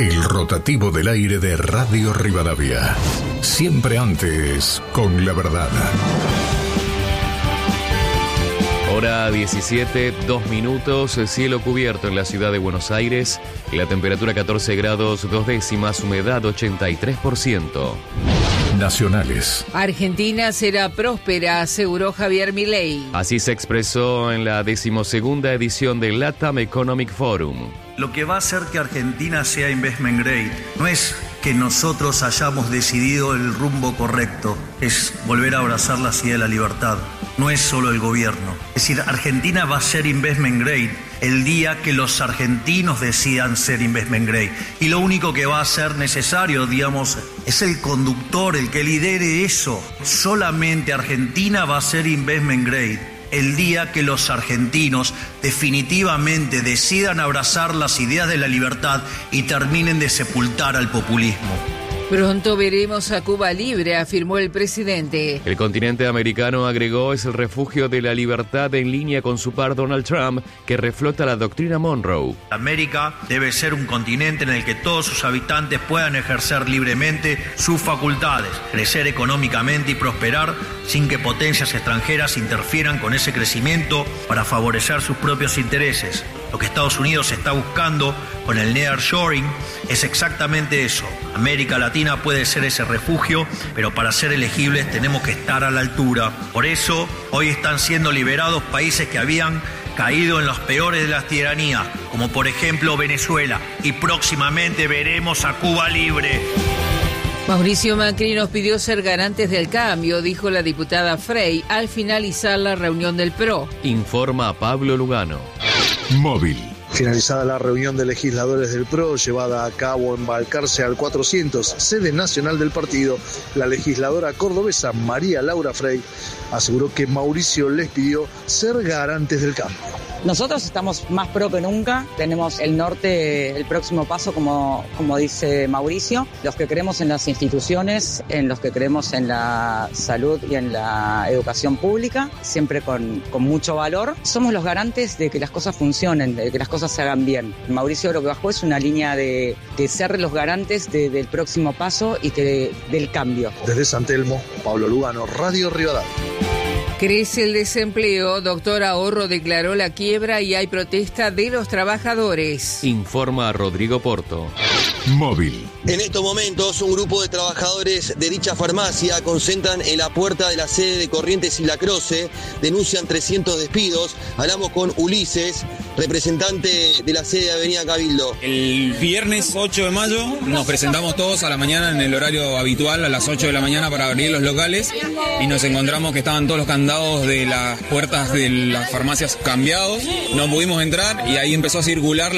El rotativo del aire de Radio Rivadavia. Siempre antes, con la verdad. Hora 17, 2 minutos, cielo cubierto en la ciudad de Buenos Aires, la temperatura 14 grados 2 décimas, humedad 83%. Nacionales. Argentina será próspera, aseguró Javier Milei. Así se expresó en la 12ª edición del LATAM Economic Forum. Lo que va a hacer que Argentina sea investment grade no es que nosotros hayamos decidido el rumbo correcto, es volver a abrazar la idea de la libertad. No es solo el gobierno. Es decir, Argentina va a ser investment grade el día que los argentinos decidan ser investment grade. Y lo único que va a ser necesario, digamos, es el conductor, el que lidere eso. Solamente Argentina va a ser investment grade el día que los argentinos definitivamente decidan abrazar las ideas de la libertad y terminen de sepultar al populismo. Pronto veremos a Cuba libre, afirmó el presidente. El continente americano, agregó, es el refugio de la libertad en línea con su par Donald Trump, que reflota la doctrina Monroe. América debe ser un continente en el que todos sus habitantes puedan ejercer libremente sus facultades, crecer económicamente y prosperar sin que potencias extranjeras interfieran con ese crecimiento para favorecer sus propios intereses. Lo que Estados Unidos está buscando con el nearshoring es exactamente eso. América Latina puede ser ese refugio, pero para ser elegibles tenemos que estar a la altura. Por eso, hoy están siendo liberados países que habían caído en los peores de las tiranías, como por ejemplo Venezuela, y próximamente veremos a Cuba libre. Mauricio Macri nos pidió ser garantes del cambio, dijo la diputada Frey al finalizar la reunión del PRO. Informa Pablo Lugano. Móvil. Finalizada la reunión de legisladores del PRO llevada a cabo en Balcarce al 400, sede nacional del partido, la legisladora cordobesa María Laura Frey aseguró que Mauricio les pidió ser garantes del cambio. Nosotros estamos más pro que nunca, tenemos el norte, el próximo paso, como dice Mauricio, los que creemos en las instituciones, en los que creemos en la salud y en la educación pública, siempre con mucho valor. Somos los garantes de que las cosas funcionen, de que las cosas se hagan bien. Mauricio lo que bajó es una línea de ser los garantes del próximo paso y del cambio. Desde San Telmo, Pablo Lugano, Radio Rivadavia. Crece el desempleo, Doctor Ahorro declaró la quiebra y hay protesta de los trabajadores. Informa Rodrigo Porto. Móvil. En estos momentos, un grupo de trabajadores de dicha farmacia concentran en la puerta de la sede de Corrientes y Lacroce, denuncian 300 despidos. Hablamos con Ulises, representante de la sede de Avenida Cabildo. El viernes 8 de mayo nos presentamos todos a la mañana en el horario habitual, a las 8 de la mañana para abrir los locales, y nos encontramos que estaban todos los candados de las puertas de las farmacias cambiados. No pudimos entrar y ahí empezó a circular